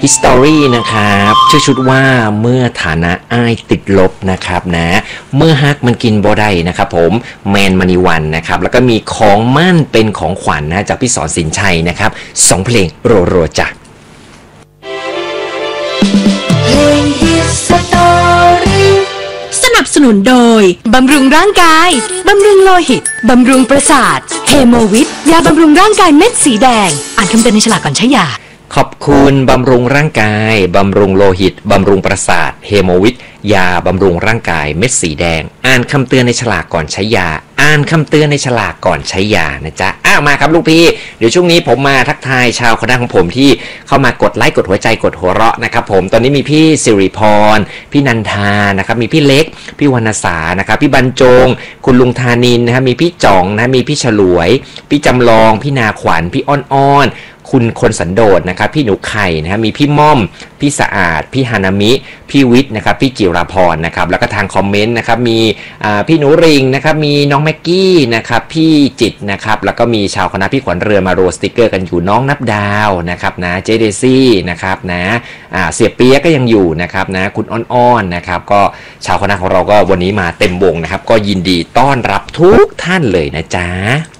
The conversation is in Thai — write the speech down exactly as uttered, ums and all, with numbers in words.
History นะครับชื่อชุดว่าเมื่อฐานะอ้ายติดลบนะครับนะเมื่อฮักมันกินบ่ได้นะครับผมแมนมณีวันนะครับแล้วก็มีของมั่นเป็นของขวัญ นะจากพี่สอนสินชัยนะครับสองเพลงโรโรจ้ะสนับสนุนโดยบำรุงร่างกายบำรุงโลหิตบำรุงประสาทเฮโมวิทยาบำรุงร่างกายเม็ดสีแดงอ่านคำเตือนในฉลากก่อนใช้ยาขอบคุณบำรุงร่างกายบำรุงโลหิตบำรุงประสาทเฮโมวิทยาบำรุงร่างกายเม็ดสีแดงอ่านคำเตือนในฉลากก่อนใช้ยาอ่านคำเตือนในฉลากก่อนใช้ยานะจ๊ะอ้าวมาครับลูกพี่เดี๋ยวช่วงนี้ผมมาทักทายชาวคณะของผมที่เข้ามากดไลค์กดหัวใจกดหัวเราะนะครับผมตอนนี้มีพี่สิริพรพี่นันทานะครับมีพี่เล็กพี่วรรณสานะครับพี่บรรจงคุณลุงธานินนะครับมีพี่จ่องนะมีพี่ฉลวยพี่จำลองพี่นาขวัญพี่อ้อนๆคุณคนสันโดษนะครับพี่หนูไข่นะครับมีพี่ม่อมพี่สะอาดพี่ฮานามิพี่วิทย์นะครับพี่จิราพรนะครับแล้วก็ทางคอมเมนต์นะครับมีพี่หนูริงนะครับมีน้องแม็กกี้นะครับพี่จิตนะครับแล้วก็มีชาวคณะพี่ขวัญเรือมาโรสติกเกอร์กันอยู่น้องนับดาวนะครับนะเจเดซี่นะครับนะเสียเปียก็ยังอยู่นะครับนะคุณอ้อนๆนะครับก็ชาวคณะของเราก็วันนี้มาเต็มวงนะครับก็ยินดีต้อนรับทุกท่านเลยนะจ๊ะ